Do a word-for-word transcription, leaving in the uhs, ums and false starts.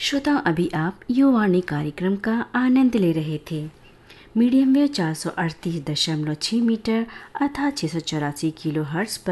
श्रोता, अभी आप युवावाणी कार्यक्रम का आनंद ले रहे थे। मीडियम वेव चार सौ अड़तीस दशमलव छः मीटर अर्थात छः सौ चौरासी किलो हर्ट्ज पर